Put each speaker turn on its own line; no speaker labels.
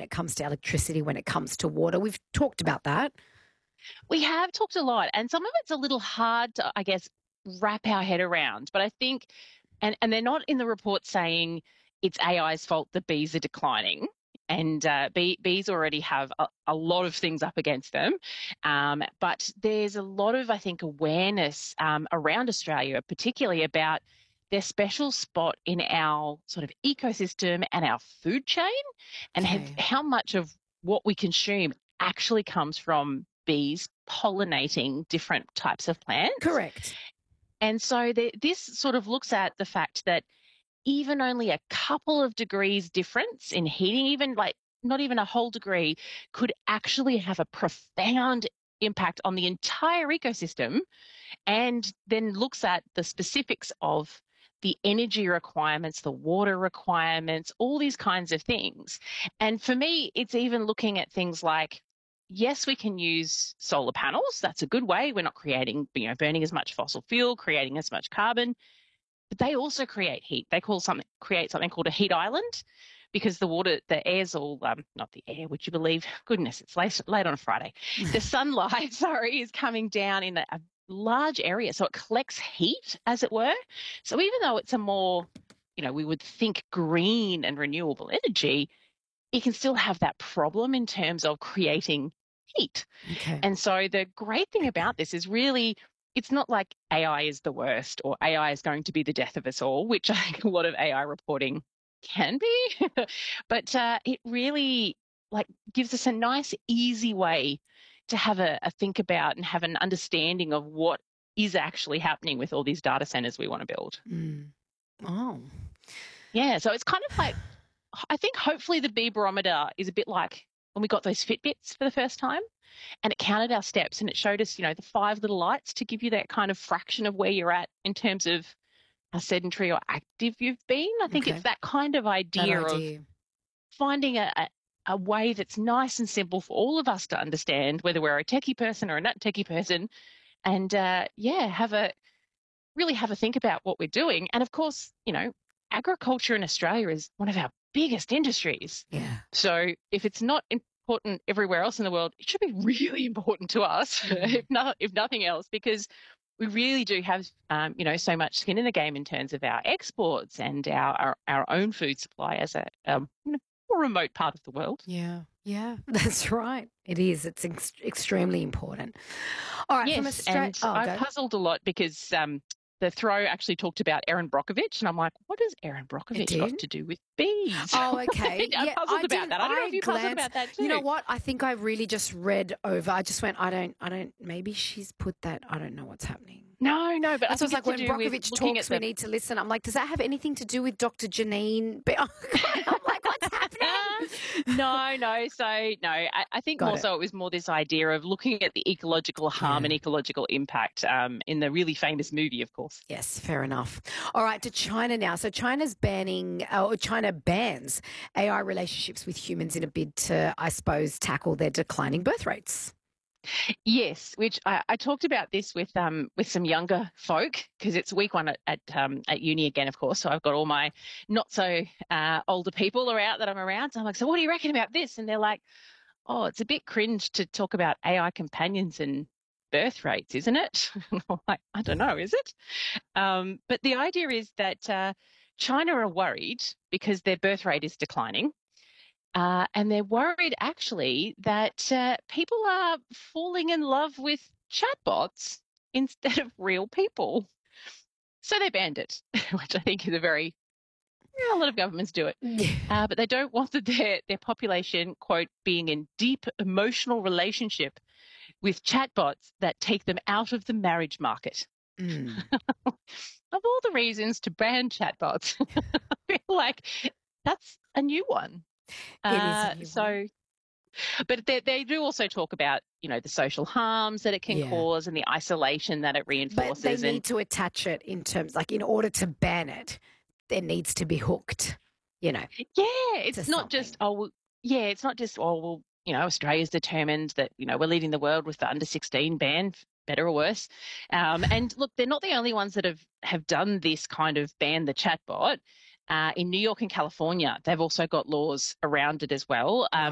when it comes to electricity, when it comes to water. We've talked about that.
We have talked a lot, and some of it's a little hard to, I guess, wrap our head around. But I think, and they're not in the report saying it's AI's fault that bees are declining. And bees already have a lot of things up against them. But there's a lot of, I think, awareness around Australia, particularly about their special spot in our sort of ecosystem and our food chain, and
Okay.
how much of what we consume actually comes from bees pollinating different types of plants.
Correct.
And so this sort of looks at the fact that even only a couple of degrees difference in heating, even like not even a whole degree, could actually have a profound impact on the entire ecosystem, and then looks at the specifics of the energy requirements, the water requirements, all these kinds of things. And for me, it's even looking at things like, yes, we can use solar panels. That's a good way. We're not creating, burning as much fossil fuel, creating as much carbon. But they also create heat. They create something called a heat island, because the air's all, not the air, would you believe? Goodness, it's late on a Friday. The sunlight, is coming down in a large area. So it collects heat, as it were. So even though it's a more, we would think green and renewable energy, it can still have that problem in terms of creating heat.
Okay.
And so the great thing about this is really, it's not like AI is the worst or AI is going to be the death of us all, which I think a lot of AI reporting can be. But it really gives us a nice, easy way to have a think about and have an understanding of what is actually happening with all these data centers we want to build.
Mm. Oh.
Yeah, so it's kind of like, I think hopefully the bee barometer is a bit like when we got those Fitbits for the first time, and it counted our steps and it showed us, the 5 little lights to give you that kind of fraction of where you're at in terms of how sedentary or active you've been. I think
Okay.
it's that kind of idea of finding a way that's nice and simple for all of us to understand, whether we're a techie person or a not techie person, and really have a think about what we're doing. And of course, agriculture in Australia is one of our biggest industries.
Yeah.
So if it's not important everywhere else in the world, it should be really important to us, if nothing else, because we really do have, so much skin in the game in terms of our exports and our own food supply as a more remote part of the world.
Yeah. Yeah, that's right. It is. It's extremely important. All right. From
Yes, and I puzzled a lot because the Throw actually talked about Erin Brockovich, and I'm like, what does Erin Brockovich got to do with bees?
Oh, okay.
I puzzled about that. I don't know if you puzzled about that too.
You know what? I think I really just read over. I just went, I don't, maybe she's put that, I don't know what's happening.
No, but
that's what's like when Brockovich talks, we need to listen. I'm like, does that have anything to do with Dr. Janine? I'm like, what's happening?
No. So, no, I think so it was more this idea of looking at the ecological harm and ecological impact in the really famous movie, of course.
Yes, fair enough. All right, to China now. So China bans AI relationships with humans in a bid to, I suppose, tackle their declining birth rates.
Yes, which I talked about this with some younger folk, because it's week 1 at uni again, of course. So I've got all my not so older people that I'm around. So I'm like, so what do you reckon about this? And they're like, oh, it's a bit cringe to talk about AI companions and birth rates, isn't it? I'm like, I don't know, is it? But the idea is that China are worried because their birth rate is declining. And they're worried, actually, that people are falling in love with chatbots instead of real people. So they banned it, which I think is a lot of governments do it. But they don't want their population, quote, being in deep emotional relationship with chatbots that take them out of the marriage market. Of all the reasons to ban chatbots, I feel like that's a new one. So, but they do also talk about, the social harms that it can cause and the isolation that it reinforces.
But they need to attach it in terms, in order to ban it, there needs to be hooked,
Yeah, it's not just, Australia's determined that, we're leading the world with the under 16 ban, better or worse. And look, they're not the only ones that have done this kind of ban the chatbot. In New York and California, they've also got laws around it as well.